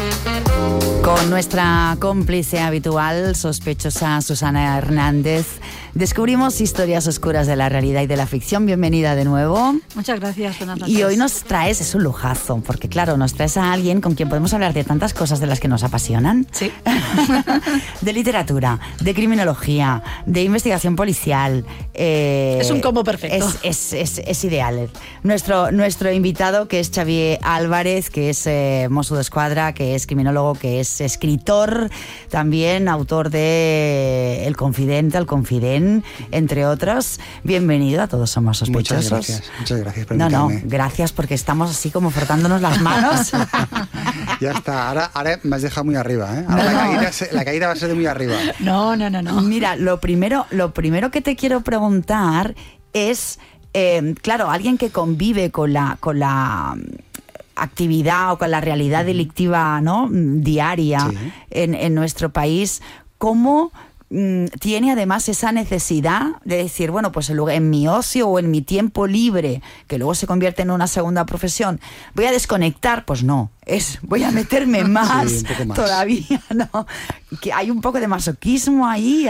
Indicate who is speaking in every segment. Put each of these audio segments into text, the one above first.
Speaker 1: Con nuestra cómplice habitual, sospechosa Susana Hernández, descubrimos historias oscuras de la realidad y de la ficción. Bienvenida de nuevo.
Speaker 2: Muchas gracias, buenas noches.
Speaker 1: Y hoy nos traes, es un lujazo, porque claro, nos traes a alguien con quien podemos hablar de tantas cosas de las que nos apasionan.
Speaker 2: Sí.
Speaker 1: De literatura, de criminología, de investigación policial.
Speaker 2: Es un combo perfecto.
Speaker 1: Es ideal. Nuestro invitado, que es Xavier Álvarez, que es Mosso d'Esquadra, que es criminólogo, que es escritor, también autor de El Confidente, El Confident, entre otros. Bienvenido a Todos Somos Sospechosos.
Speaker 3: Muchas gracias por invitarme.
Speaker 1: No, gracias, porque estamos así como frotándonos las manos.
Speaker 3: Ya está, ahora me has dejado muy arriba, ¿eh? Ahora la caída va a ser de muy arriba.
Speaker 2: No.
Speaker 1: Mira, lo primero que te quiero preguntar es, claro, alguien que convive con la actividad o con la realidad delictiva, ¿no?, diaria, sí, en nuestro país, ¿cómo tiene además esa necesidad de decir, bueno, pues en mi ocio o en mi tiempo libre, que luego se convierte en una segunda profesión, voy a desconectar? Pues no, voy a meterme más,
Speaker 3: sí, un poco más
Speaker 1: todavía, ¿no? Que hay un poco de masoquismo ahí.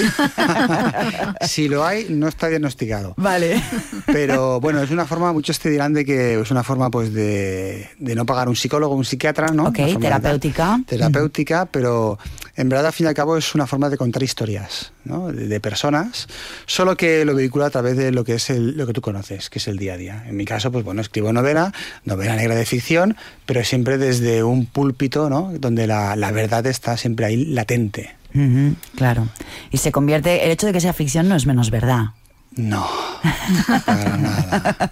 Speaker 3: Si lo hay, no está diagnosticado.
Speaker 1: Vale.
Speaker 3: Pero bueno, es una forma, muchos te dirán de que es una forma pues de no pagar un psicólogo o un psiquiatra, ¿no?
Speaker 1: Ok, terapéutica.
Speaker 3: Pero en verdad, al fin y al cabo, es una forma de contar historias, ¿no?, de personas, solo que lo vehicula a través de lo que es lo que tú conoces, que es el día a día. En mi caso, pues bueno, escribo novela negra de ficción, pero siempre desde un púlpito, ¿no?, donde la verdad está siempre ahí latente.
Speaker 1: Claro. Y se convierte, el hecho de que sea ficción no es menos verdad.
Speaker 3: No, para nada.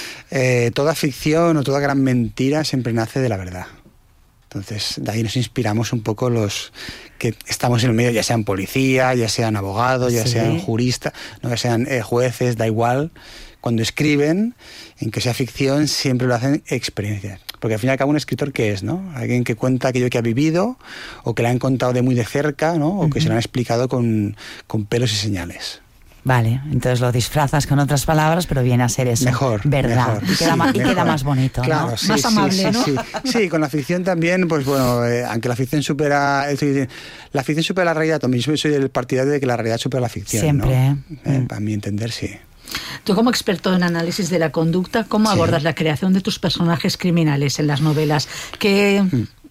Speaker 3: Toda ficción o toda gran mentira siempre nace de la verdad. Entonces, de ahí nos inspiramos un poco los que estamos en el medio, ya sean policía, ya sean abogados, ya sean juristas, no, ya sean jueces, da igual. Cuando escriben, en que sea ficción, siempre lo hacen experiencias. Porque al fin y al cabo, un escritor, ¿qué es, no? Alguien que cuenta aquello que ha vivido, o que le han contado de muy de cerca, ¿no? O que se lo han explicado con pelos y señales.
Speaker 1: Vale, entonces lo disfrazas con otras palabras, pero viene a ser eso.
Speaker 3: Mejor.
Speaker 1: Verdad.
Speaker 3: Mejor,
Speaker 1: y queda más bonito,
Speaker 3: claro,
Speaker 1: ¿no?
Speaker 3: Sí,
Speaker 2: más amable, ¿no?
Speaker 3: Sí, con la ficción también, pues bueno, aunque la ficción supera... la ficción supera la realidad, también soy del partidario de que la realidad supera la ficción,
Speaker 1: siempre,
Speaker 3: ¿no? Para mi entender, sí.
Speaker 2: Tú, como experto en análisis de la conducta, ¿cómo abordas la creación de tus personajes criminales en las novelas? ¿Qué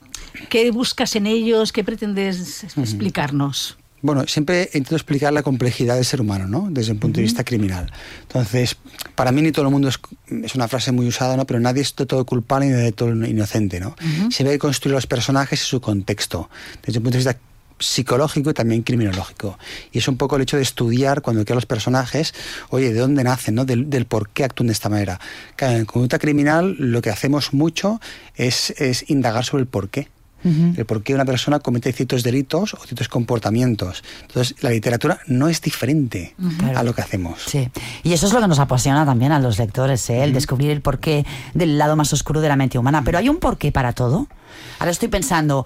Speaker 2: buscas en ellos? ¿Qué pretendes explicarnos?
Speaker 3: Bueno, siempre intento explicar la complejidad del ser humano, ¿no?, desde un punto de vista criminal. Entonces, para mí ni todo el mundo es una frase muy usada, ¿no?, pero nadie es de todo culpable ni de todo inocente, ¿no? Se debe construir los personajes y su contexto, desde un punto de vista psicológico y también criminológico. Y es un poco el hecho de estudiar, cuando crean los personajes, oye, ¿de dónde nacen, no?, del por qué actúan de esta manera. Claro, en conducta criminal lo que hacemos mucho es indagar sobre el por qué. El por qué una persona comete ciertos delitos o ciertos comportamientos. Entonces, la literatura no es diferente a lo que hacemos.
Speaker 1: Sí, y eso es lo que nos apasiona también a los lectores, el descubrir el porqué del lado más oscuro de la mente humana. Pero hay un porqué para todo. Ahora estoy pensando,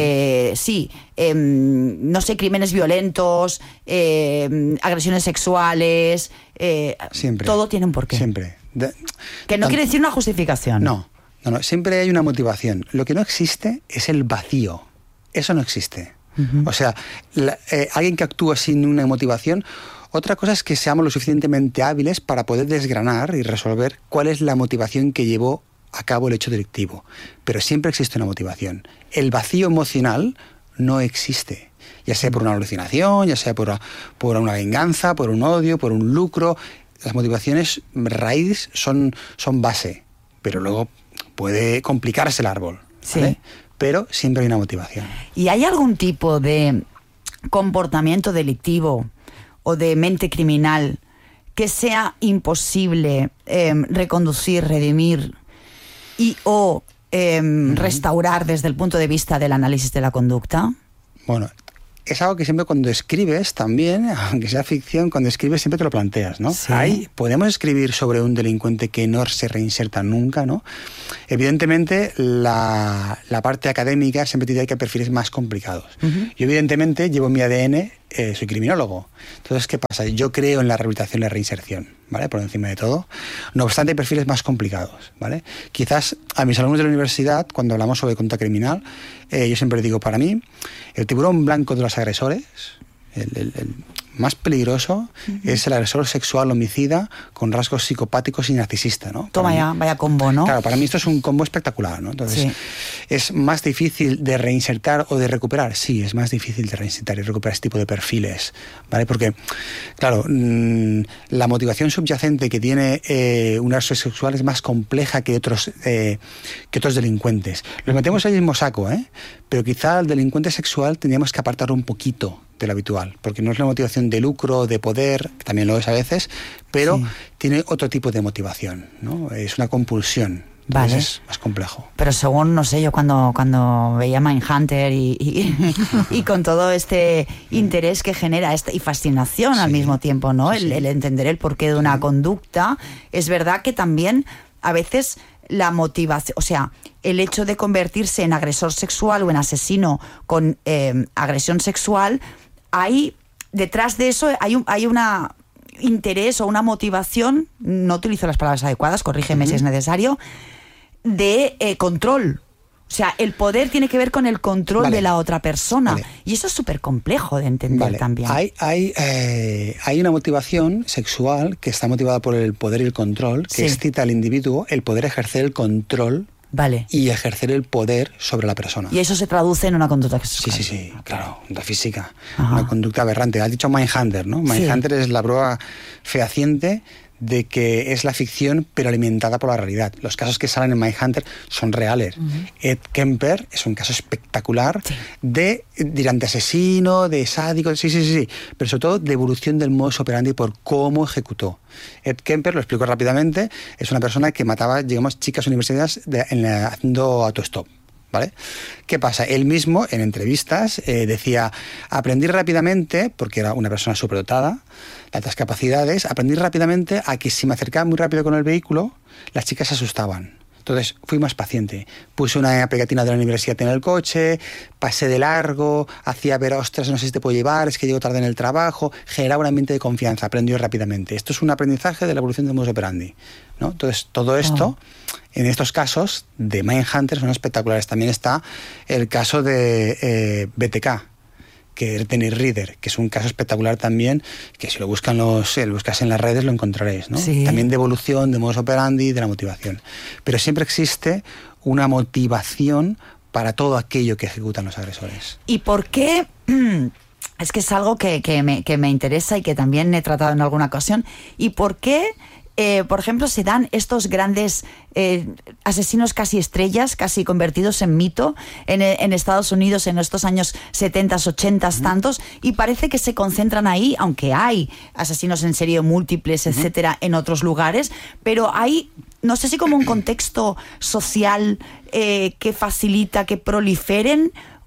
Speaker 1: no sé, crímenes violentos, agresiones sexuales,
Speaker 3: siempre.
Speaker 1: Todo tiene un porqué.
Speaker 3: Siempre.
Speaker 1: Que no quiere decir una justificación.
Speaker 3: No, siempre hay una motivación. Lo que no existe es el vacío. Eso no existe. O sea, alguien que actúa sin una motivación. Otra cosa es que seamos lo suficientemente hábiles para poder desgranar y resolver cuál es la motivación que llevó a cabo el hecho delictivo. Pero siempre existe una motivación. El vacío emocional no existe. Ya sea por una alucinación, ya sea por una venganza, por un odio, por un lucro. Las motivaciones raíz son base. Pero luego puede complicarse el árbol, ¿vale? Sí. Pero siempre hay una motivación.
Speaker 1: ¿Y hay algún tipo de comportamiento delictivo o de mente criminal que sea imposible reconducir, redimir o restaurar desde el punto de vista del análisis de la conducta?
Speaker 3: Bueno, es algo que siempre cuando escribes también, aunque sea ficción, cuando escribes siempre te lo planteas, ¿no?
Speaker 1: Sí.
Speaker 3: Podemos escribir sobre un delincuente que no se reinserta nunca, ¿no? Evidentemente, la parte académica siempre te diría que hay perfiles más complicados. Yo evidentemente llevo en mi ADN soy criminólogo. Entonces, ¿qué pasa? Yo creo en la rehabilitación y la reinserción, ¿vale? Por encima de todo. No obstante, hay perfiles más complicados, ¿vale? Quizás a mis alumnos de la universidad, cuando hablamos sobre conducta criminal, yo siempre digo, para mí, el tiburón blanco de los agresores, el más peligroso, es el agresor sexual homicida con rasgos psicopáticos y narcisista, ¿no?
Speaker 1: Toma ya, vaya combo, ¿no?
Speaker 3: Claro, para mí esto es un combo espectacular, ¿no? Entonces, ¿es más difícil de reinsertar o de recuperar? Sí, es más difícil de reinsertar y recuperar este tipo de perfiles, ¿vale? Porque, claro, la motivación subyacente que tiene un agresor sexual es más compleja que otros delincuentes. Los metemos en el mismo saco, pero quizá al delincuente sexual tendríamos que apartarlo un poquito de lo habitual, porque no es la motivación de lucro, de poder, que también lo es a veces, pero tiene otro tipo de motivación, ¿no? Es una compulsión. Vale. Es más complejo.
Speaker 1: Pero según, no sé, yo cuando veía Mindhunter y con todo este interés que genera y fascinación al mismo tiempo, ¿no? El entender el porqué de una conducta, es verdad que también a veces la motivación, o sea, el hecho de convertirse en agresor sexual o en asesino con agresión sexual, detrás de eso hay una interés o una motivación, no utilizo las palabras adecuadas, corrígeme si es necesario, de control. O sea, el poder tiene que ver con el control de la otra persona. Y eso es súper complejo de entender también.
Speaker 3: Hay una motivación sexual que está motivada por el poder y el control, que excita al individuo el poder ejercer el control y ejercer el poder sobre la persona.
Speaker 1: Y eso se traduce en una conducta sexual.
Speaker 3: Sí, claro, conducta física. Una conducta aberrante. Has dicho Mindhunter, ¿no? Mindhunter es la prueba fehaciente de que es la ficción pero alimentada por la realidad. Los casos que salen en Mindhunter son reales. Ed Kemper es un caso espectacular de asesino, de sádico, pero sobre todo de evolución del modus operandi por cómo ejecutó. Ed Kemper, lo explico rápidamente, es una persona que mataba, digamos, chicas universitarias haciendo autostop. ¿Vale? ¿Qué pasa? Él mismo, en entrevistas, decía, aprendí rápidamente, porque era una persona superdotada, de altas capacidades, aprendí rápidamente a que si me acercaba muy rápido con el vehículo, las chicas se asustaban. Entonces fui más paciente. Puse una pegatina de la universidad en el coche, pasé de largo, hacía ver, ostras, no sé si te puedo llevar, es que llego tarde en el trabajo, generaba un ambiente de confianza, aprendió rápidamente. Esto es un aprendizaje de la evolución del modus operandi, ¿no? Entonces, todo esto, en estos casos de Mindhunter, son espectaculares. También está el caso de BTK, que es Dennis Reader, que es un caso espectacular también, que si lo buscas en las redes lo encontraréis, ¿no? También de evolución, de modus operandi, de la motivación. Pero siempre existe una motivación para todo aquello que ejecutan los agresores.
Speaker 1: ¿Y por qué? Es que es algo que me interesa y que también he tratado en alguna ocasión. ¿Y por qué, por ejemplo, se dan estos grandes asesinos casi estrellas, casi convertidos en mito en Estados Unidos en estos años 70, 80, tantos, y parece que se concentran ahí, aunque hay asesinos en serie múltiples, etcétera, en otros lugares, pero hay, no sé si como un contexto social que facilita que proliferen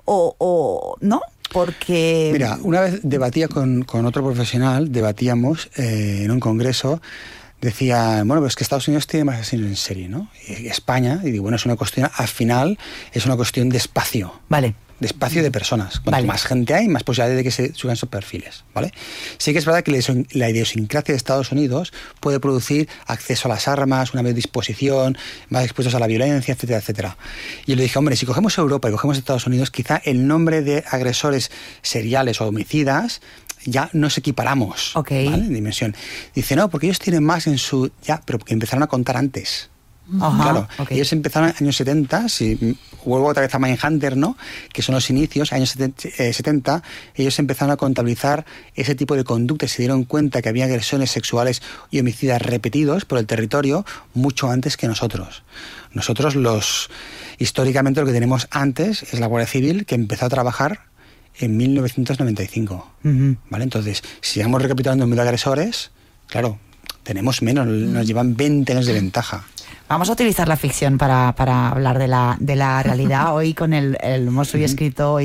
Speaker 1: o ¿no? Porque...
Speaker 3: Mira, una vez debatía con otro profesional, debatíamos en un congreso. Decía, bueno, pues que Estados Unidos tiene más asesinos en serie, ¿no? Y España, y digo, bueno, es una cuestión, al final, es una cuestión de espacio.
Speaker 1: Vale.
Speaker 3: De espacio de personas. Cuanto más gente hay, más posibilidades de que se suban esos perfiles, ¿vale? Sí que es verdad que la idiosincrasia de Estados Unidos puede producir acceso a las armas, una mayor disposición, más expuestos a la violencia, etcétera, etcétera. Y yo le dije, hombre, si cogemos Europa y cogemos Estados Unidos, quizá el nombre de agresores seriales o homicidas ya nos equiparamos, ¿vale? En dimensión. Dice, no, porque ellos tienen más en su... Ya, pero porque empezaron a contar antes. Claro, ellos empezaron en los años 70, si vuelvo otra vez a Mindhunter, ¿no? Que son los inicios, años 70, ellos empezaron a contabilizar ese tipo de conductas, se dieron cuenta que había agresiones sexuales y homicidas repetidos por el territorio mucho antes que nosotros. Nosotros históricamente lo que tenemos antes es la Guardia Civil, que empezó a trabajar en 1995, ¿vale? Entonces, si vamos recapitulando el número de agresores, claro, tenemos menos, nos llevan 20 años de ventaja.
Speaker 1: Vamos a utilizar la ficción para hablar de la realidad. Hoy con el hermoso y escritor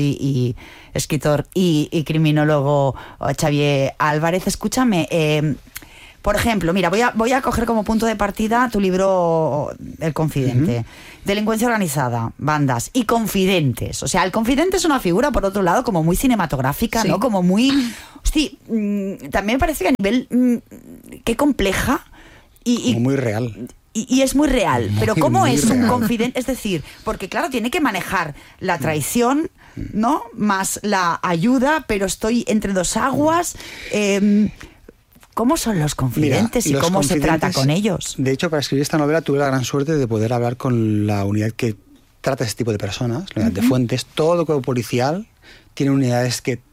Speaker 1: y criminólogo Xavier Álvarez. Escúchame, por ejemplo, mira, voy a coger como punto de partida tu libro El Confidente. delincuencia organizada, bandas y confidentes. O sea, el confidente es una figura, por otro lado, como muy cinematográfica, ¿no? Como muy... Hostia, también me parece que a nivel... qué compleja y
Speaker 3: muy real.
Speaker 1: Y es muy real. Pero ¿cómo es un
Speaker 3: real.
Speaker 1: confidente? Es decir, porque claro, tiene que manejar la traición, ¿no? Más la ayuda, pero estoy entre dos aguas. ¿Cómo son los confidentes?
Speaker 3: Mira,
Speaker 1: y cómo se trata con ellos?
Speaker 3: De hecho, para escribir esta novela tuve la gran suerte de poder hablar con la unidad que trata ese tipo de personas, la unidad de Fuentes. Todo cuerpo policial tiene unidades que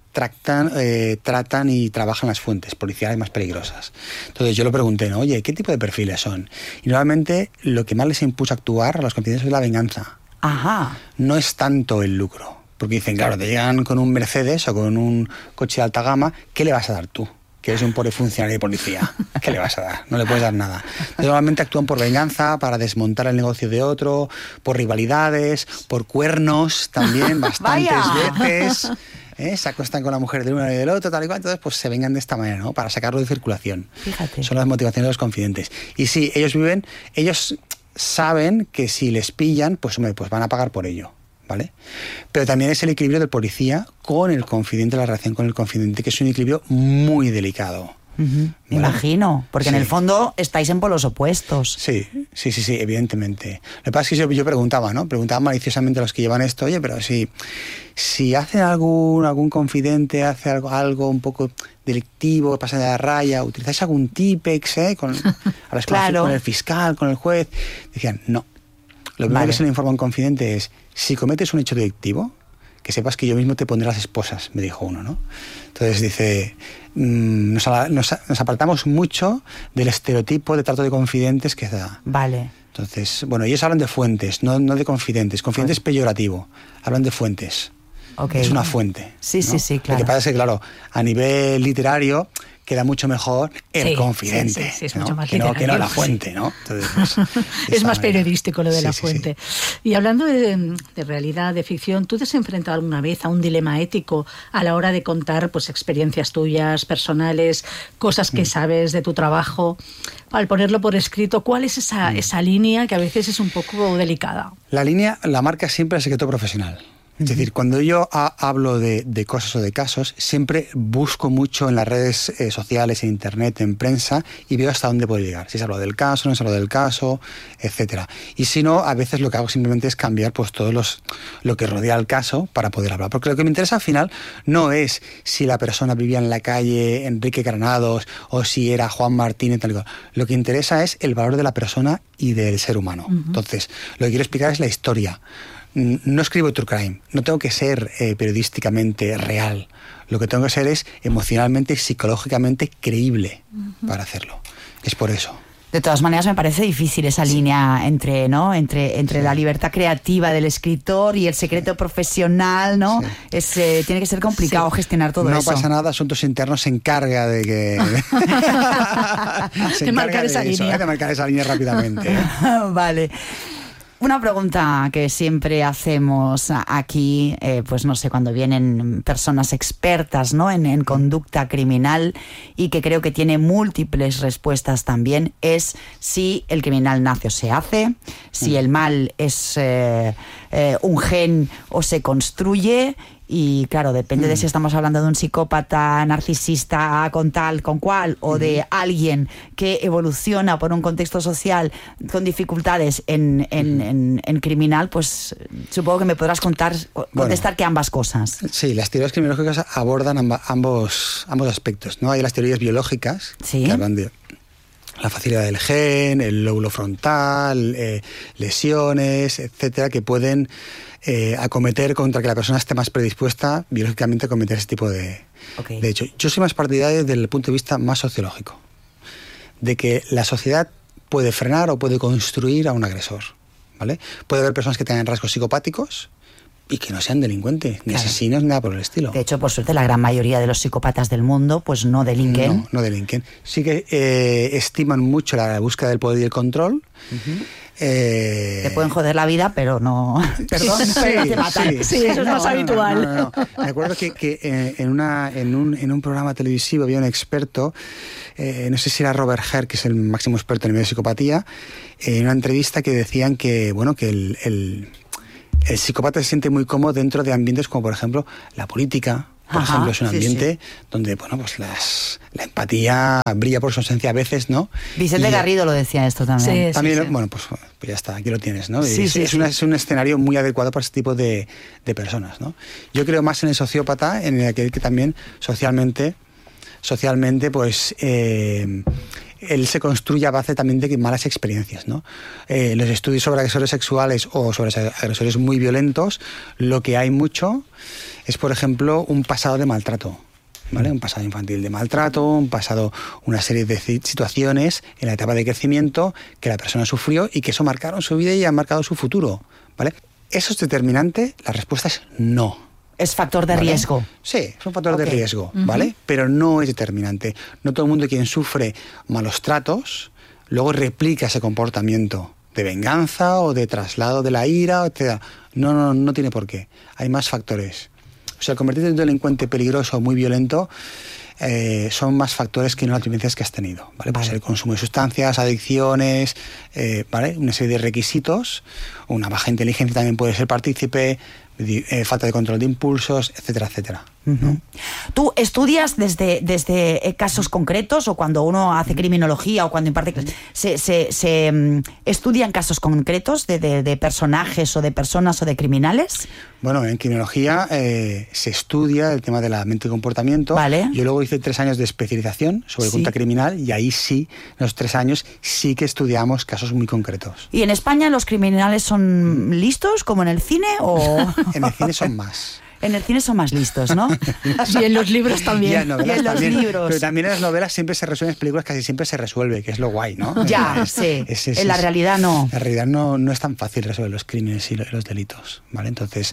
Speaker 3: tratan y trabajan las fuentes policiales más peligrosas. Entonces yo lo pregunté, ¿no? Oye, ¿qué tipo de perfiles son? Y normalmente lo que más les impulsa a actuar a los confidentes es la venganza.
Speaker 1: Ajá.
Speaker 3: No es tanto el lucro. Porque dicen, claro, te llegan con un Mercedes o con un coche de alta gama, ¿qué le vas a dar tú? Que eres un pobre funcionario de policía. ¿Qué le vas a dar? No le puedes dar nada. Entonces, normalmente actúan por venganza, para desmontar el negocio de otro, por rivalidades, por cuernos también, bastantes veces. Se acuestan con la mujer de uno y del otro, tal y cual, entonces pues se vengan de esta manera, ¿no? Para sacarlo de circulación.
Speaker 1: Fíjate.
Speaker 3: Son las motivaciones de los confidentes. Y sí, ellos saben que si les pillan, pues hombre, pues van a pagar por ello, ¿vale? Pero también es el equilibrio del policía con el confidente, la relación con el confidente, que es un equilibrio muy delicado.
Speaker 1: Me imagino, porque en el fondo estáis en polos opuestos.
Speaker 3: Sí, evidentemente. Lo que pasa es que yo preguntaba, ¿no? Preguntaba maliciosamente a los que llevan esto, oye, pero si hacen algún confidente, hace algo un poco delictivo, pasa de la raya, ¿utilizáis algún típex, hablas
Speaker 1: claro.
Speaker 3: con el fiscal, con el juez? Decían, no. Lo primero que se le informa a un confidente es, si cometes un hecho delictivo, que sepas que yo mismo te pondré las esposas, me dijo uno, ¿no? Entonces dice, nos apartamos mucho del estereotipo de trato de confidentes que da.
Speaker 1: Vale.
Speaker 3: Entonces, bueno, ellos hablan de fuentes, no de confidentes. Confidente es peyorativo, hablan de fuentes.
Speaker 1: Okay.
Speaker 3: Es una fuente.
Speaker 1: Sí,
Speaker 3: ¿no?
Speaker 1: sí, claro.
Speaker 3: Lo que pasa es que, claro, a nivel literario queda mucho mejor el confidente,
Speaker 2: sí, es
Speaker 3: ¿no?
Speaker 2: mucho más
Speaker 3: que
Speaker 2: literario,
Speaker 3: no la fuente, ¿no? Entonces, pues,
Speaker 2: es más periodístico lo de la fuente.
Speaker 3: Sí.
Speaker 2: Y hablando de realidad, de ficción, ¿tú te has enfrentado alguna vez a un dilema ético a la hora de contar pues experiencias tuyas, personales, cosas que sabes de tu trabajo? Al ponerlo por escrito, ¿cuál es esa línea que a veces es un poco delicada?
Speaker 3: La línea la marca siempre el secreto profesional. Es decir, cuando yo hablo de cosas o de casos, siempre busco mucho en las redes sociales, en internet, en prensa, y veo hasta dónde puedo llegar. Si se habla del caso, no se habla del caso, etcétera. Y si no, a veces lo que hago simplemente es cambiar pues todo lo que rodea al caso para poder hablar. Porque lo que me interesa al final no es si la persona vivía en la calle Enrique Granados o si era Juan Martínez, tal y cual. Lo que interesa es el valor de la persona y del ser humano. Entonces, lo que quiero explicar es la historia. No escribo true crime, no tengo que ser periodísticamente real. Lo que tengo que ser es emocionalmente y psicológicamente creíble para hacerlo. Es por eso.
Speaker 1: De todas maneras, me parece difícil esa línea entre la libertad creativa del escritor y el secreto profesional, ¿no? Sí. Tiene que ser complicado gestionar todo eso.
Speaker 3: No pasa nada, Asuntos Internos se encarga de que...
Speaker 2: de marcar esa línea.
Speaker 3: De marcar esa línea rápidamente.
Speaker 1: Vale. Una pregunta que siempre hacemos aquí, pues no sé, cuando vienen personas expertas, ¿no? en conducta criminal, y que creo que tiene múltiples respuestas también, es si el criminal nace o se hace, si el mal es un gen o se construye. Y claro, depende de si estamos hablando de un psicópata narcisista con tal, con cual, o de alguien que evoluciona por un contexto social con dificultades en criminal, pues supongo que me podrás contestar que ambas cosas.
Speaker 3: Sí, las teorías criminológicas abordan ambos aspectos, ¿no? Hay las teorías biológicas, que hablan de la facilidad del gen, el lóbulo frontal, lesiones, etcétera, que pueden acometer contra que la persona esté más predispuesta biológicamente a cometer ese tipo de hecho. Yo soy más partidario desde el punto de vista más sociológico, de que la sociedad puede frenar o puede construir a un agresor, ¿vale? Puede haber personas que tengan rasgos psicopáticos y que no sean delincuentes, ni asesinos, ni nada por el estilo.
Speaker 1: De hecho, por suerte, la gran mayoría de los psicópatas del mundo pues no delinquen.
Speaker 3: No delinquen. Sí que estiman mucho la búsqueda del poder y el control.
Speaker 1: Te pueden joder la vida, pero no... Perdón, pero te matan.
Speaker 2: Sí, eso es más habitual.
Speaker 3: No. Me acuerdo que en un programa televisivo había un experto, no sé si era Robert Herr, que es el máximo experto en psicopatía, en una entrevista que decían que, bueno, que el psicópata se siente muy cómodo dentro de ambientes como, por ejemplo, la política. Por ejemplo, es un ambiente donde, bueno, pues la empatía brilla por su ausencia a veces, ¿no?
Speaker 1: Vicente Garrido lo decía esto también.
Speaker 3: También, bueno, pues ya está, aquí lo tienes, ¿no? Es un escenario muy adecuado para este tipo de personas, ¿no? Yo creo más en el sociópata, en aquel que también socialmente, pues... él se construye a base también de malas experiencias, ¿no? Los estudios sobre agresores sexuales o sobre agresores muy violentos, lo que hay mucho es, por ejemplo, un pasado de maltrato, ¿vale? Un pasado infantil de maltrato, una serie de situaciones en la etapa de crecimiento que la persona sufrió y que eso marcaron su vida y han marcado su futuro, ¿vale? ¿Eso es determinante? La respuesta es no.
Speaker 1: Es factor de riesgo.
Speaker 3: Sí, es un factor de riesgo, ¿vale? Pero no es determinante. No todo el mundo quien sufre malos tratos luego replica ese comportamiento de venganza o de traslado de la ira, etc. No tiene por qué. Hay más factores. O sea, convertirte en un delincuente peligroso o muy violento son más factores que no las vivencias que has tenido, ¿vale? Pues el consumo de sustancias, adicciones, ¿vale? Una serie de requisitos. Una baja inteligencia también puede ser partícipe, falta de control de impulsos, etcétera, etcétera, ¿no?
Speaker 1: ¿Tú estudias desde casos concretos o cuando uno hace criminología o cuando imparte clases, se estudian casos concretos de personajes o de personas o de criminales?
Speaker 3: Bueno, en criminología se estudia el tema de la mente y comportamiento.
Speaker 1: Vale.
Speaker 3: Yo luego hice 3 años de especialización sobre conducta criminal y ahí sí, en los 3 años, sí que estudiamos casos muy concretos.
Speaker 1: ¿Y en España los criminales son listos como en el cine o...?
Speaker 3: En el cine son más.
Speaker 1: En el cine son más listos, ¿no?
Speaker 2: Y en los libros también.
Speaker 3: Y en novelas también.
Speaker 1: Libros.
Speaker 3: Pero también en las novelas siempre se resuelven, en las películas casi siempre se resuelve, que es lo guay, ¿no?
Speaker 1: Ya, sí. En la realidad no.
Speaker 3: En la realidad no es tan fácil resolver los crímenes y los delitos, ¿vale? Entonces,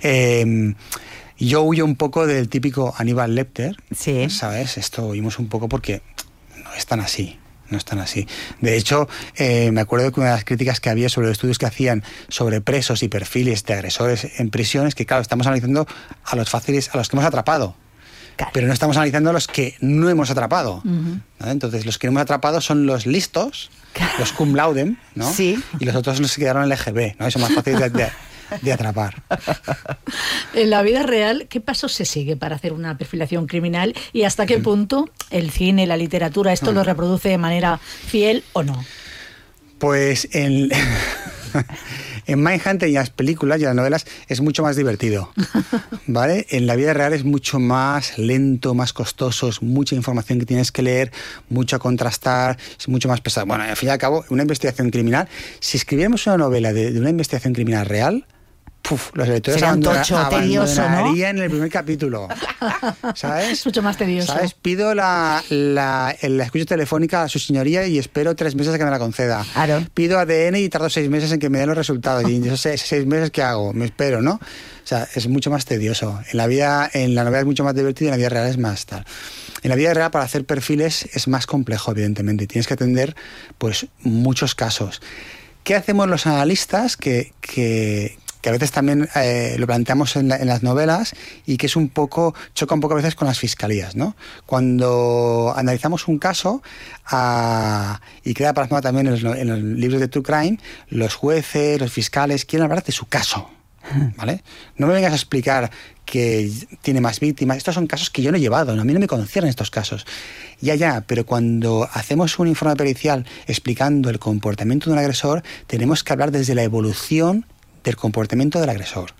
Speaker 3: yo huyo un poco del típico Aníbal Lecter,
Speaker 1: sí.
Speaker 3: ¿Sabes? Esto huimos un poco porque no es tan así. No están así. De hecho, me acuerdo que una de las críticas que había sobre los estudios que hacían sobre presos y perfiles de agresores en prisiones, que claro, estamos analizando a los fáciles, a los que hemos atrapado. Claro. Pero no estamos analizando a los que no hemos atrapado. ¿No? Entonces, los que no hemos atrapado son los listos, los cum laude, ¿no? Sí. Y los otros son los que quedaron en el EGB, ¿no? Son más fáciles de atrapar.
Speaker 2: En la vida real, ¿qué pasos se sigue para hacer una perfilación criminal y hasta qué punto el cine, la literatura, esto lo reproduce de manera fiel o no?
Speaker 3: Pues en Mindhunter y en las películas y en las novelas es mucho más divertido, ¿vale? En la vida real es mucho más lento, más costoso, es mucha información que tienes que leer, mucho a contrastar, es mucho más pesado. Bueno, al fin y al cabo, una investigación criminal, si escribiéramos una novela de una investigación criminal real, los lectores abandonarían en el primer capítulo, ¿sabes?
Speaker 2: Es mucho más tedioso.
Speaker 3: ¿Sabes? Pido la escucha telefónica a su señoría y espero 3 meses a que me la conceda.
Speaker 1: Claro.
Speaker 3: Pido ADN y tardo 6 meses en que me den los resultados. Y esos 6 meses, ¿qué hago? Me espero, ¿no? O sea, es mucho más tedioso. En la novela es mucho más divertido y en la vida real es más tal. En la vida real, para hacer perfiles es más complejo, evidentemente. Tienes que atender, pues, muchos casos. ¿Qué hacemos los analistas que a veces también lo planteamos en las novelas y que choca un poco a veces con las fiscalías, ¿no? Cuando analizamos un caso, y queda plasmado también en los libros de True Crime, los jueces, los fiscales quieren hablar de su caso, ¿vale? No me vengas a explicar que tiene más víctimas. Estos son casos que yo no he llevado, a mí no me conciernen estos casos. Ya, pero cuando hacemos un informe pericial explicando el comportamiento de un agresor, tenemos que hablar desde la evolución del comportamiento del agresor.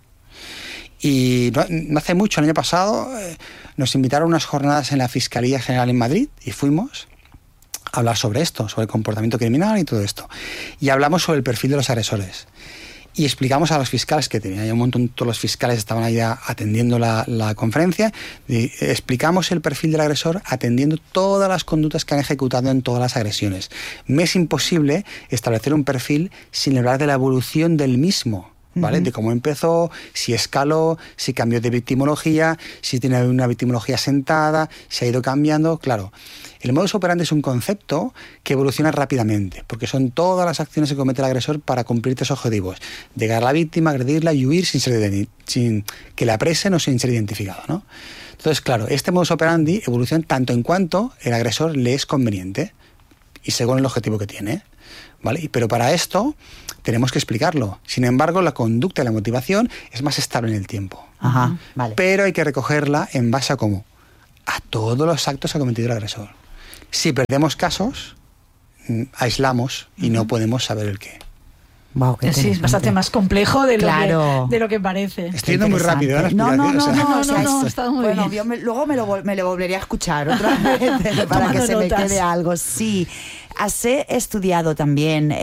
Speaker 3: Y no hace mucho, el año pasado, nos invitaron a unas jornadas en la Fiscalía General en Madrid y fuimos a hablar sobre esto, sobre el comportamiento criminal y todo esto. Y hablamos sobre el perfil de los agresores. Y explicamos a los fiscales, que tenían un montón, todos los fiscales estaban ahí atendiendo la conferencia, y explicamos el perfil del agresor atendiendo todas las conductas que han ejecutado en todas las agresiones. Me es imposible establecer un perfil sin hablar de la evolución del mismo. ¿vale? De cómo empezó, si escaló, si cambió de victimología, si tiene una victimología sentada, si ha ido cambiando. Claro, el modus operandi es un concepto que evoluciona rápidamente, porque son todas las acciones que comete el agresor para cumplir tres objetivos: llegar a la víctima, agredirla y huir sin que la apresen o sin ser identificado, ¿no? Entonces, claro, este modus operandi evoluciona tanto en cuanto el agresor le es conveniente y según el objetivo que tiene, ¿vale? Pero para esto tenemos que explicarlo. Sin embargo, la conducta y la motivación es más estable en el tiempo.
Speaker 1: Ajá, vale.
Speaker 3: Pero hay que recogerla en base a cómo, a todos los actos que ha cometido el agresor. Si perdemos casos, aislamos y no podemos saber el qué.
Speaker 1: Wow, qué
Speaker 2: Sí, es
Speaker 1: interesante.
Speaker 2: bastante más complejo de,
Speaker 1: Claro.
Speaker 2: de lo que parece.
Speaker 3: Estoy yendo muy rápido, ¿eh? La
Speaker 1: No, no,
Speaker 3: explicación,
Speaker 1: no,
Speaker 3: o sea,
Speaker 1: no,
Speaker 2: ha estado muy
Speaker 1: bueno,
Speaker 2: bien.
Speaker 1: luego me lo volvería a escuchar otra vez para que
Speaker 2: Tomando
Speaker 1: se me
Speaker 2: notas.
Speaker 1: quede algo. Sí. ¿Has estudiado también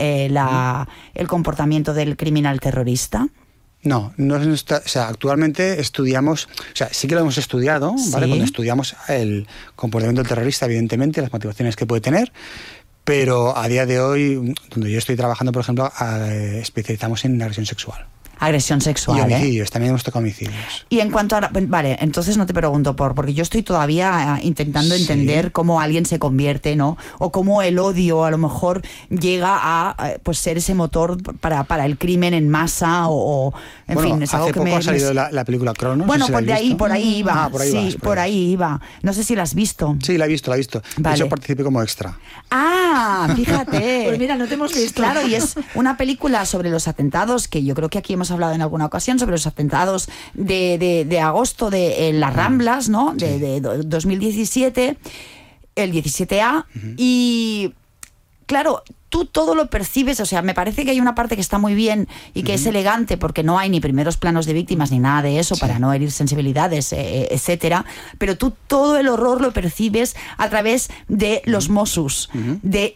Speaker 1: el comportamiento del criminal terrorista?
Speaker 3: No, o sea, actualmente estudiamos, o sea, sí que lo hemos estudiado, ¿vale?
Speaker 1: Sí.
Speaker 3: Cuando estudiamos el comportamiento del terrorista, evidentemente, las motivaciones que puede tener, pero a día de hoy, donde yo estoy trabajando, por ejemplo, especializamos en agresión sexual.
Speaker 1: Agresión
Speaker 3: Y
Speaker 1: sexual, ¿eh?
Speaker 3: homicidios, también hemos tocado homicidios.
Speaker 1: Y en cuanto a... Vale, entonces no te pregunto porque yo estoy todavía intentando
Speaker 3: Sí.
Speaker 1: entender cómo alguien se convierte, ¿no? O cómo el odio a lo mejor llega a pues ser ese motor para el crimen en masa o en
Speaker 3: Bueno,
Speaker 1: fin, es algo
Speaker 3: hace
Speaker 1: que
Speaker 3: poco
Speaker 1: me...
Speaker 3: ha salido la película Cronos.
Speaker 1: Bueno,
Speaker 3: no sé si la
Speaker 1: pues
Speaker 3: has visto.
Speaker 1: por ahí iba.
Speaker 3: Ah, por ahí
Speaker 1: sí,
Speaker 3: vas,
Speaker 1: por ahí iba. No sé si la has visto.
Speaker 3: Sí, la he visto.
Speaker 1: Vale.
Speaker 3: De hecho, participé como extra.
Speaker 1: Ah, fíjate.
Speaker 2: Pues mira, no te hemos visto.
Speaker 1: Claro, y es una película sobre los atentados, que yo creo que aquí hemos hablado en alguna ocasión, sobre los atentados de agosto de las Ramblas, ¿no? De 2017, el 17A, y claro, tú todo lo percibes, o sea, me parece que hay una parte que está muy bien y que es elegante porque no hay ni primeros planos de víctimas ni nada de eso para no herir sensibilidades, etcétera, pero tú todo el horror lo percibes a través de los Mossos, de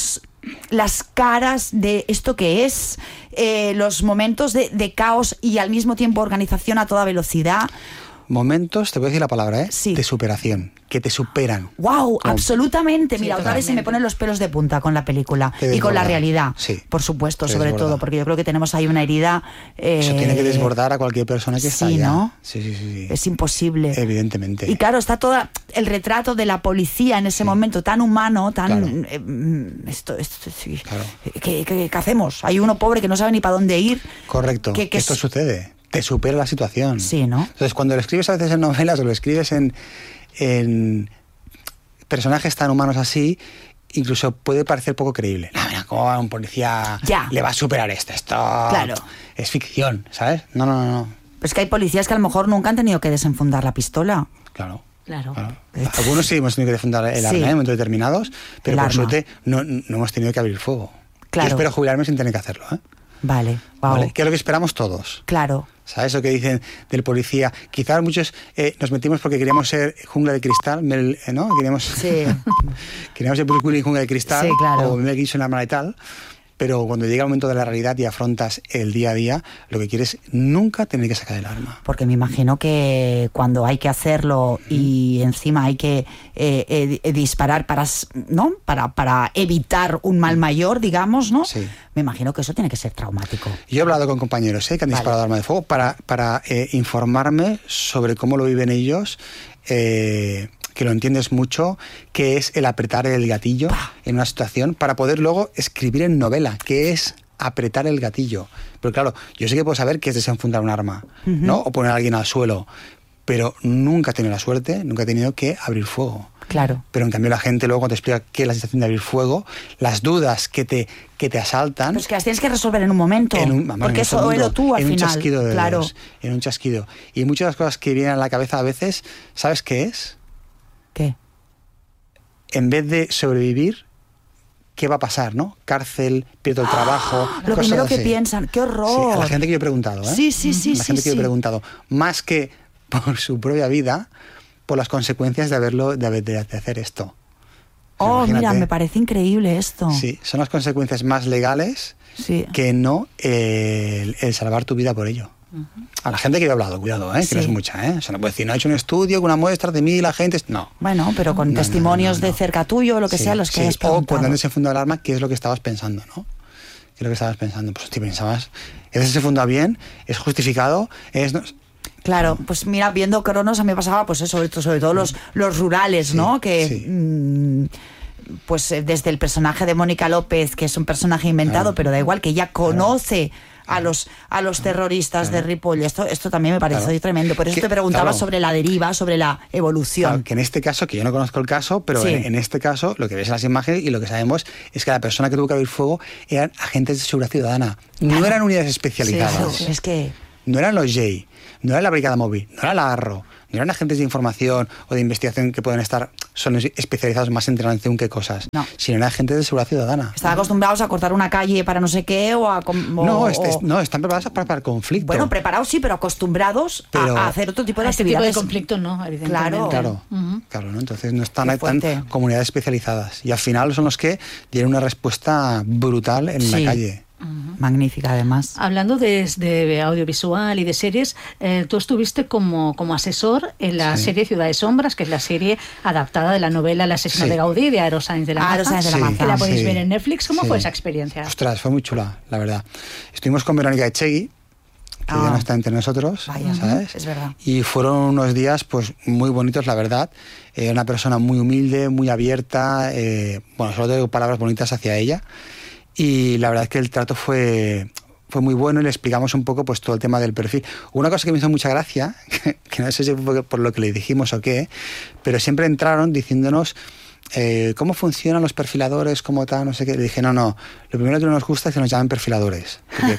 Speaker 1: las caras de esto que es, los momentos de caos y al mismo tiempo organización a toda velocidad.
Speaker 3: Momentos, te voy a decir la palabra, ¿eh?
Speaker 1: Sí.
Speaker 3: De superación, que te superan.
Speaker 1: ¡Wow! Absolutamente.
Speaker 2: Sí,
Speaker 1: Mira, otra vez se me
Speaker 2: totalmente.
Speaker 1: ponen los pelos de punta con la película
Speaker 3: Te
Speaker 1: y con la
Speaker 3: desborda.
Speaker 1: realidad.
Speaker 3: Sí.
Speaker 1: Por supuesto,
Speaker 3: Te
Speaker 1: sobre
Speaker 3: desborda.
Speaker 1: todo, porque yo creo que tenemos ahí una herida.
Speaker 3: Eso tiene que desbordar a cualquier persona que está
Speaker 1: sí,
Speaker 3: allá.
Speaker 1: ¿no?
Speaker 3: Sí.
Speaker 1: Es imposible.
Speaker 3: Evidentemente.
Speaker 1: Y claro, está todo el retrato de la policía en ese momento tan humano, tan...
Speaker 3: Claro.
Speaker 1: Esto sí.
Speaker 3: Claro.
Speaker 1: ¿Qué hacemos? Hay uno pobre que no sabe ni para dónde ir.
Speaker 3: Correcto.
Speaker 1: que
Speaker 3: Esto
Speaker 1: es-
Speaker 3: sucede. Te supera la situación.
Speaker 1: Sí, ¿no?
Speaker 3: Entonces, cuando lo escribes a veces en novelas o lo escribes en personajes tan humanos así, incluso puede parecer poco creíble. No, mira, ¿cómo a un policía
Speaker 1: Ya.
Speaker 3: le va a superar esto? Esto
Speaker 1: Claro.
Speaker 3: es ficción, ¿sabes? No.
Speaker 1: Pues que hay policías que a lo mejor nunca han tenido que desenfundar la pistola.
Speaker 3: Claro.
Speaker 2: Claro.
Speaker 3: Algunos sí hemos tenido que defender el
Speaker 1: Sí.
Speaker 3: arma en momentos determinados, pero
Speaker 1: El
Speaker 3: por
Speaker 1: arma.
Speaker 3: suerte no hemos tenido que abrir fuego.
Speaker 1: Claro.
Speaker 3: Yo espero jubilarme sin tener que hacerlo, ¿eh?
Speaker 1: Vale, wow.
Speaker 3: ¿Vale? Que es lo que esperamos todos.
Speaker 1: Claro.
Speaker 3: ¿Sabes eso que dicen del policía? Quizás muchos nos metimos porque queríamos ser Jungla de Cristal, ¿no? Queríamos
Speaker 1: Sí.
Speaker 3: ser Bruce Willis en Jungla de Cristal,
Speaker 1: Sí, claro.
Speaker 3: o Mel Gibson en Arma Letal, pero cuando llega el momento de la realidad y afrontas el día a día, lo que quieres es nunca tener que sacar el arma.
Speaker 1: Porque me imagino que cuando hay que hacerlo y encima hay que disparar ¿no? para evitar un mal mayor, digamos, ¿no?
Speaker 3: Sí.
Speaker 1: Me imagino que eso tiene que ser traumático.
Speaker 3: Yo he hablado con compañeros que han
Speaker 1: Vale.
Speaker 3: disparado arma de fuego para informarme sobre cómo lo viven ellos, que lo entiendes mucho, que es el apretar el gatillo en una situación para poder luego escribir en novela, que es apretar el gatillo. Pero claro, yo sé que puedo saber qué es desenfundar un arma, ¿no? O poner a alguien al suelo, pero nunca he tenido la suerte, nunca he tenido que abrir fuego.
Speaker 1: Claro.
Speaker 3: Pero en cambio la gente luego cuando te explica qué es la sensación de abrir fuego, las dudas que te asaltan...
Speaker 1: Pero es que las tienes que resolver en un momento.
Speaker 3: Vamos,
Speaker 1: porque
Speaker 3: en
Speaker 1: eso
Speaker 3: un segundo,
Speaker 1: él o tú al
Speaker 3: en
Speaker 1: final.
Speaker 3: un chasquido de
Speaker 1: claro.
Speaker 3: dedos, en un chasquido. Y muchas de las cosas que vienen a la cabeza a veces, ¿sabes qué es?
Speaker 1: ¿Qué?
Speaker 3: En vez de sobrevivir, ¿qué va a pasar, no? Cárcel, pierdo el trabajo...
Speaker 1: Lo
Speaker 3: cosas
Speaker 1: primero que
Speaker 3: así.
Speaker 1: piensan, ¡qué
Speaker 3: Sí,
Speaker 1: horror!
Speaker 3: a la gente que yo he preguntado, ¿eh?
Speaker 1: Sí.
Speaker 3: La gente que yo he
Speaker 1: sí.
Speaker 3: preguntado. Más que por su propia vida, por las consecuencias de hacer esto.
Speaker 1: Oh, mira,
Speaker 3: Imagínate.
Speaker 1: me parece increíble esto.
Speaker 3: Sí, son las consecuencias más legales
Speaker 1: Sí.
Speaker 3: que no el salvar tu vida por ello. A la gente que yo he hablado, cuidado, que
Speaker 1: Sí.
Speaker 3: no es mucha, O sea, no puede decir, no he hecho un estudio con una muestra de 1000 agentes. No.
Speaker 1: Bueno, pero con
Speaker 3: No,
Speaker 1: testimonios
Speaker 3: no.
Speaker 1: de cerca tuyo o lo que
Speaker 3: Sí,
Speaker 1: sea, los que
Speaker 3: sí.
Speaker 1: hayas
Speaker 3: O
Speaker 1: preguntado.
Speaker 3: cuando han desenfundado el arma, ¿qué es lo que estabas pensando, no? ¿Qué es lo que estabas pensando? Pues te pensabas a veces se funda bien, es justificado,
Speaker 1: Claro, pues mira, viendo Cronos a mí me pasaba, pues eso, sobre todo los rurales,
Speaker 3: sí,
Speaker 1: ¿no? Que
Speaker 3: sí.
Speaker 1: Pues desde el personaje de Mónica López, que es un personaje inventado,
Speaker 3: Claro.
Speaker 1: pero da igual, que ella conoce a los terroristas de Ripoll. Esto también me pareció tremendo. Por eso te preguntaba sobre la deriva, sobre la evolución.
Speaker 3: Claro, que en este caso, que yo no conozco el caso, pero
Speaker 1: Sí.
Speaker 3: en este caso, lo que ves en las imágenes y lo que sabemos es que la persona que tuvo que abrir fuego eran agentes de seguridad ciudadana. No eran unidades especializadas.
Speaker 1: Sí, es que...
Speaker 3: No eran los JEI, no era la Brigada Móvil, no era la ARRO, no eran agentes de información o de investigación que pueden estar, son especializados más en transición que cosas, sino eran agentes de seguridad ciudadana.
Speaker 1: Están acostumbrados a cortar una calle para no sé qué o a...
Speaker 3: No, están preparados para el conflicto.
Speaker 1: Bueno, preparados sí, pero acostumbrados a hacer otro tipo de actividades.
Speaker 2: Este tipo de conflicto no, evidentemente.
Speaker 1: Claro,
Speaker 3: claro, ¿no? Entonces no están tan comunidades especializadas y al final son los que tienen una respuesta brutal en la calle.
Speaker 1: Magnífica, además.
Speaker 2: Hablando de audiovisual y de series, tú estuviste como asesor en la serie Ciudad de Sombras, que es la serie adaptada de la novela El asesino de Gaudí, de Aaro Sáenz de la Maza, que la podéis ver en Netflix. ¿Cómo fue esa experiencia?
Speaker 3: Ostras, fue muy chula, la verdad. Estuvimos con Verónica Echegui, que ya no está entre nosotros, ¿sabes?
Speaker 1: Es verdad.
Speaker 3: Y fueron unos días pues muy bonitos, la verdad. Una persona muy humilde, muy abierta, solo tengo palabras bonitas hacia ella. Y la verdad es que el trato fue muy bueno y le explicamos un poco pues todo el tema del perfil. Una cosa que me hizo mucha gracia, que no sé si fue por lo que le dijimos o qué, pero siempre entraron diciéndonos cómo funcionan los perfiladores, cómo tal, no sé qué. Le dije, no, lo primero que no nos gusta es que nos llamen perfiladores.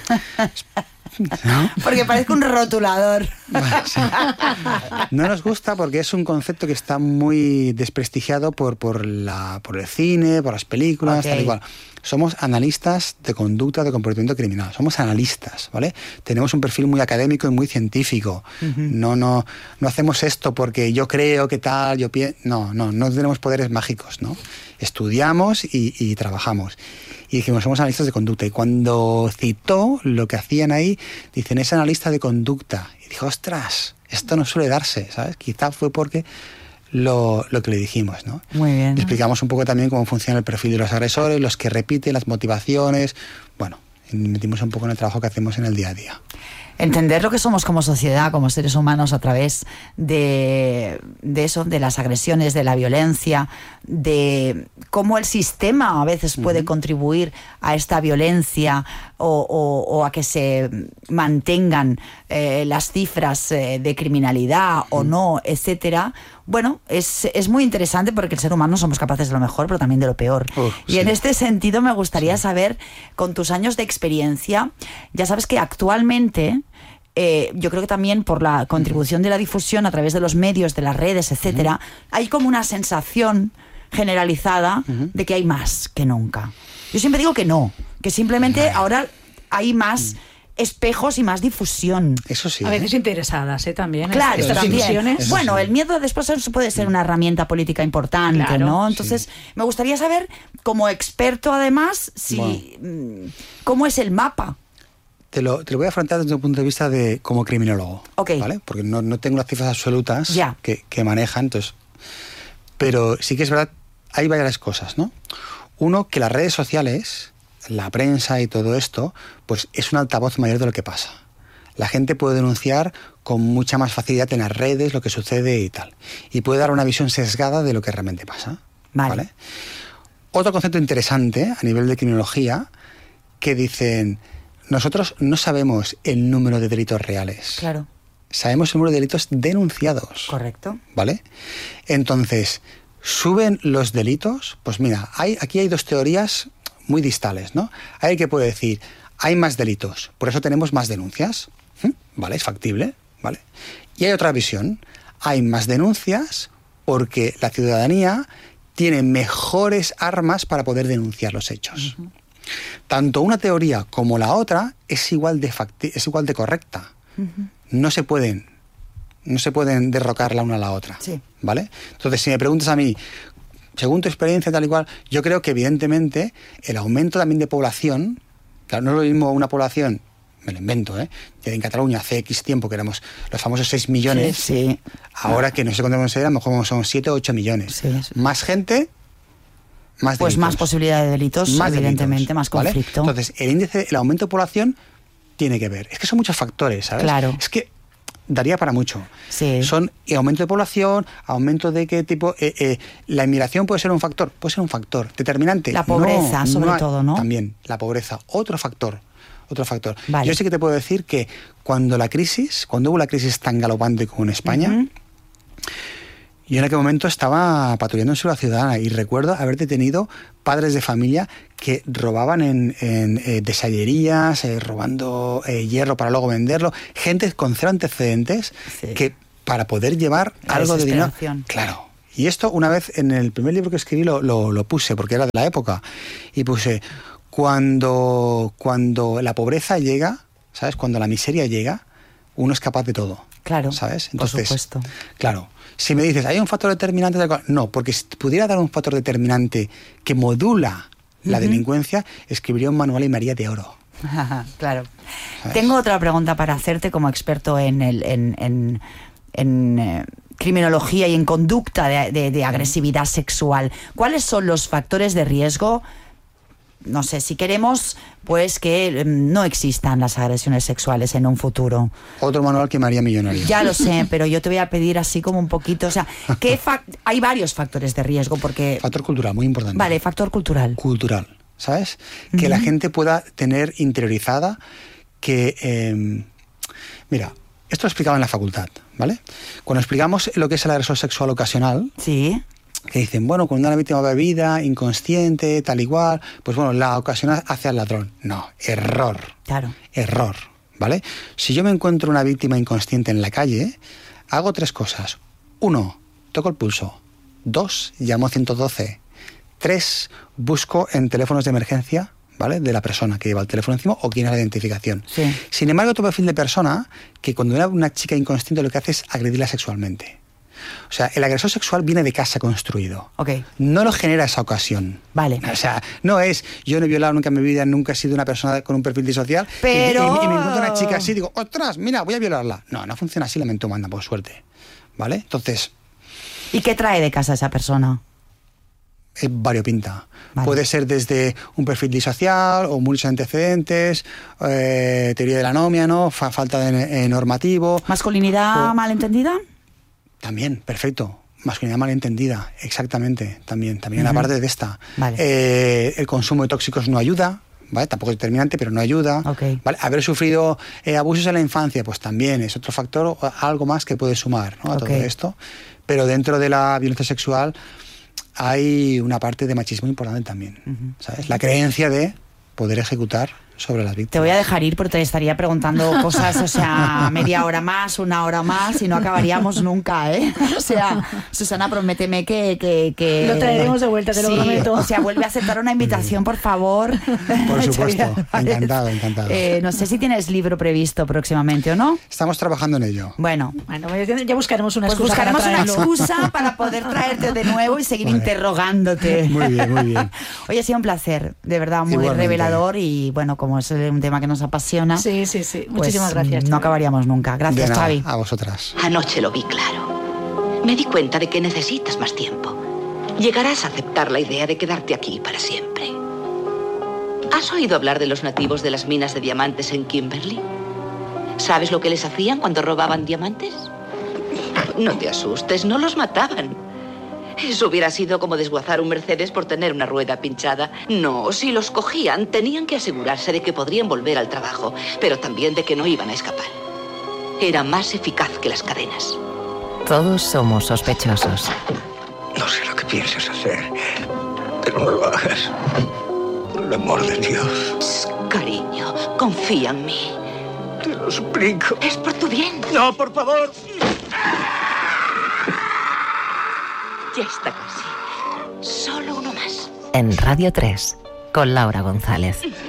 Speaker 1: Porque parezco un rotulador.
Speaker 3: Sí. No nos gusta porque es un concepto que está muy desprestigiado por el cine, por las películas, tal y cual. Somos analistas de conducta, de comportamiento criminal. Somos analistas, ¿vale? Tenemos un perfil muy académico y muy científico. No hacemos esto porque yo creo que tal, yo pienso... No tenemos poderes mágicos, ¿no? Estudiamos y trabajamos. Y dijimos, somos analistas de conducta. Y cuando citó lo que hacían ahí, dicen, es analista de conducta. Y dijo, ostras, esto no suele darse, ¿sabes? Quizá fue porque lo que le dijimos, ¿no?
Speaker 1: Muy bien.
Speaker 3: Le explicamos un poco también cómo funciona el perfil de los agresores, los que repiten, las motivaciones. Bueno, y metimos un poco en el trabajo que hacemos en el día a día.
Speaker 1: Entender lo que somos como sociedad, como seres humanos, a través de eso, de las agresiones, de la violencia, de cómo el sistema a veces puede contribuir a esta violencia o a que se mantengan las cifras de criminalidad o no, etcétera. Bueno, es muy interesante porque el ser humano somos capaces de lo mejor, pero también de lo peor. Y en este sentido me gustaría saber, con tus años de experiencia, ya sabes que actualmente... yo creo que también por la contribución de la difusión a través de los medios, de las redes, etcétera, hay como una sensación generalizada de que hay más que nunca. Yo siempre digo que no, que simplemente ahora hay más espejos y más difusión.
Speaker 3: Eso sí.
Speaker 2: A veces interesadas, también.
Speaker 1: Claro,
Speaker 2: estas
Speaker 1: también.
Speaker 2: difusiones.
Speaker 1: Bueno, el miedo después puede ser una herramienta política importante,
Speaker 2: claro,
Speaker 1: ¿no? Entonces, me gustaría saber, como experto además, cómo es el mapa.
Speaker 3: Te lo voy a afrontar desde un punto de vista de como criminólogo, ¿vale? Porque no tengo las cifras absolutas que manejan, entonces, pero sí que es verdad, hay varias cosas, ¿no? Uno, que las redes sociales, la prensa y todo esto, pues es un altavoz mayor de lo que pasa. La gente puede denunciar con mucha más facilidad en las redes lo que sucede y tal, y puede dar una visión sesgada de lo que realmente pasa, ¿vale? Otro concepto interesante a nivel de criminología, que dicen... Nosotros no sabemos el número de delitos reales.
Speaker 1: Claro.
Speaker 3: Sabemos el número de delitos denunciados.
Speaker 1: Correcto.
Speaker 3: ¿Vale? Entonces, ¿suben los delitos? Pues mira, aquí hay dos teorías muy distales, ¿no? Hay el que puede decir, hay más delitos, por eso tenemos más denuncias. ¿Vale? Es factible, ¿vale? Y hay otra visión. Hay más denuncias porque la ciudadanía tiene mejores armas para poder denunciar los hechos. Tanto una teoría como la otra es igual de correcta. No se pueden derrocar la una a la otra, ¿vale? Entonces, si me preguntas a mí, según tu experiencia tal y cual, yo creo que evidentemente el aumento también de población, claro, no es lo mismo una población, me lo invento, en Cataluña hace X tiempo que éramos los famosos 6 millones, ahora que no sé cuántos era, a lo mejor son 7 o 8 millones. Más gente...
Speaker 1: Más posibilidad de delitos, evidentemente, más conflicto.
Speaker 3: ¿Vale? Entonces, el aumento de población tiene que ver? Es que son muchos factores, ¿sabes?
Speaker 1: Claro.
Speaker 3: Es que daría para mucho.
Speaker 1: Sí.
Speaker 3: Son aumento de población, aumento de qué tipo... la inmigración puede ser un factor determinante.
Speaker 1: La pobreza, sobre todo, ¿no?
Speaker 3: También, la pobreza, otro factor.
Speaker 1: Vale.
Speaker 3: Yo sí que te puedo decir que cuando hubo la crisis tan galopante como en España, yo en aquel momento estaba patrullando en Seguridad Ciudadana y recuerdo haber detenido padres de familia que robaban en desallerías, robando hierro para luego venderlo, gente con cero antecedentes que para poder llevar algo de dinero. Claro. Y esto una vez en el primer libro que escribí lo puse, porque era de la época, y puse, cuando la pobreza llega, ¿sabes? Cuando la miseria llega, uno es capaz de todo.
Speaker 1: Claro,
Speaker 3: ¿sabes? Entonces,
Speaker 1: por supuesto.
Speaker 3: Claro. Si me dices, ¿hay un factor determinante? No, porque si pudiera dar un factor determinante que modula la delincuencia, escribiría un manual y me haría de oro.
Speaker 1: Claro.
Speaker 3: ¿Sabes?
Speaker 1: Tengo otra pregunta para hacerte como experto en criminología y en conducta de agresividad sexual. ¿Cuáles son los factores de riesgo? No sé, si queremos pues que no existan las agresiones sexuales en un futuro.
Speaker 3: Otro manual que me haría millonario.
Speaker 1: Ya lo sé, pero yo te voy a pedir así como un poquito, o sea, hay varios factores de riesgo porque...
Speaker 3: Factor cultural, muy importante.
Speaker 1: Vale, factor cultural.
Speaker 3: Cultural, ¿sabes? Que la gente pueda tener interiorizada que... mira, esto lo explicaba en la facultad, ¿vale? Cuando explicamos lo que es el agresor sexual ocasional...
Speaker 1: Sí.
Speaker 3: Que dicen, bueno, cuando una víctima bebida, inconsciente, tal igual, pues bueno, la ocasional hace al ladrón. No, error.
Speaker 1: Claro.
Speaker 3: Error, ¿vale? Si yo me encuentro una víctima inconsciente en la calle, hago 3 cosas. 1, toco el pulso. 2, llamo a 112. 3, busco en teléfonos de emergencia, ¿vale? De la persona que lleva el teléfono encima o quién es la identificación.
Speaker 1: Sí.
Speaker 3: Sin embargo, otro perfil de persona que cuando era una chica inconsciente lo que hace es agredirla sexualmente. O sea, el agresor sexual viene de casa construido.
Speaker 1: Okay.
Speaker 3: No lo genera esa ocasión.
Speaker 1: Vale.
Speaker 3: O sea, no es, yo no he violado nunca en mi vida, nunca he sido una persona con un perfil disocial.
Speaker 1: Pero...
Speaker 3: Y me encuentro una chica así y digo, ostras, mira, voy a violarla. No funciona así la mente humana, por suerte. ¿Vale? Entonces...
Speaker 1: ¿Y qué trae de casa esa persona?
Speaker 3: Es variopinta.
Speaker 1: Vale.
Speaker 3: Puede ser desde un perfil disocial o muchos antecedentes, teoría de la anomia, ¿no? Falta de normativo.
Speaker 1: ¿Masculinidad malentendida?
Speaker 3: También, perfecto. Masculinidad malentendida, exactamente. También aparte de esta.
Speaker 1: Vale.
Speaker 3: El consumo de tóxicos no ayuda, ¿vale? Tampoco es determinante, pero no ayuda.
Speaker 1: Okay.
Speaker 3: ¿Vale? Haber sufrido abusos en la infancia, pues también es otro factor, algo más que puede sumar, ¿no? A todo esto. Pero dentro de la violencia sexual hay una parte de machismo importante también, ¿sabes? La creencia de poder ejecutar sobre las víctimas.
Speaker 1: Te voy a dejar ir porque te estaría preguntando cosas, o sea, media hora más, una hora más y no acabaríamos nunca, ¿eh? O sea, Susana, prométeme que...
Speaker 2: Lo traeremos de vuelta, te lo prometo.
Speaker 1: O sea, vuelve a aceptar una invitación, por favor.
Speaker 3: Por supuesto, encantado.
Speaker 1: No sé si tienes libro previsto próximamente o no.
Speaker 3: Estamos trabajando en ello.
Speaker 1: Bueno,
Speaker 2: ya buscaremos una excusa.
Speaker 1: Buscaremos una excusa para poder traerte de nuevo y seguir interrogándote.
Speaker 3: Muy bien.
Speaker 1: Oye, ha sido un placer, de verdad, muy
Speaker 3: Igualmente.
Speaker 1: Revelador y bueno, como es un tema que nos apasiona.
Speaker 2: Sí.
Speaker 1: Pues,
Speaker 2: muchísimas gracias.
Speaker 1: No acabaríamos nunca. Gracias,
Speaker 3: De nada,
Speaker 1: Xavi.
Speaker 3: a vosotras.
Speaker 4: Anoche lo vi claro. Me di cuenta de que necesitas más tiempo. Llegarás a aceptar la idea de quedarte aquí para siempre. ¿Has oído hablar de los nativos de las minas de diamantes en Kimberley? ¿Sabes lo que les hacían cuando robaban diamantes? No te asustes, no los mataban. Eso hubiera sido como desguazar un Mercedes por tener una rueda pinchada. No, si los cogían, tenían que asegurarse de que podrían volver al trabajo, pero también de que no iban a escapar. Era más eficaz que las cadenas.
Speaker 5: Todos somos sospechosos.
Speaker 6: No sé lo que piensas hacer, pero no lo hagas. Por el amor de Dios.
Speaker 4: Shh, cariño, confía en mí.
Speaker 6: Te lo suplico.
Speaker 4: Es por tu bien.
Speaker 6: No, por favor.
Speaker 4: Ya está casi. Solo uno más.
Speaker 5: En Radio 3, con Laura González.